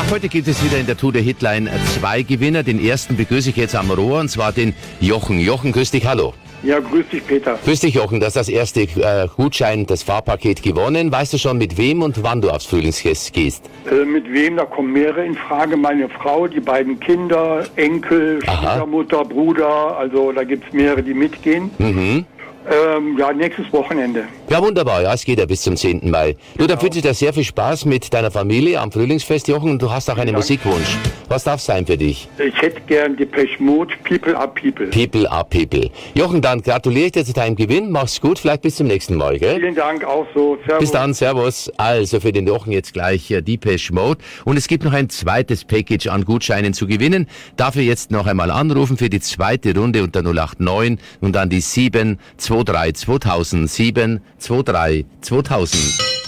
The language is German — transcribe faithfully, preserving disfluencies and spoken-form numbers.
Heute gibt es wieder in der Tour de Hitline zwei Gewinner. Den ersten begrüße ich jetzt am Rohr, und zwar den Jochen. Jochen, grüß dich, hallo. Ja, grüß dich, Peter. Grüß dich, Jochen. Du hast das erste äh, Gutschein, das Fahrpaket gewonnen. Weißt du schon, mit wem und wann du aufs Frühlingsfest gehst? Äh, mit wem? Da kommen mehrere in Frage. Meine Frau, die beiden Kinder, Enkel, Aha. Schwiegermutter, Bruder. Also da gibt's mehrere, die mitgehen. Mhm. Ähm, ja, nächstes Wochenende. Ja, wunderbar. Ja, es geht ja bis zum zehnten Mai. Du, Genau. dann wünsche ich dir sehr viel Spaß mit deiner Familie am Frühlingsfest, Jochen. Und du hast auch einen Dank. Musikwunsch. Was darf sein für dich? Ich hätte gern Depeche Mode, People are People. People are People. Jochen, dann gratuliere ich dir zu deinem Gewinn. Mach's gut. Vielleicht bis zum nächsten Mal, gell? Vielen Dank, auch so. Servus. Bis dann, servus. Also für den Jochen jetzt gleich äh, Depeche Mode. Und es gibt noch ein zweites Package an Gutscheinen zu gewinnen. Dafür jetzt noch einmal anrufen für die zweite Runde unter null acht neun und dann die sieben zwei drei zweitausend. sieben zwei drei zweitausend.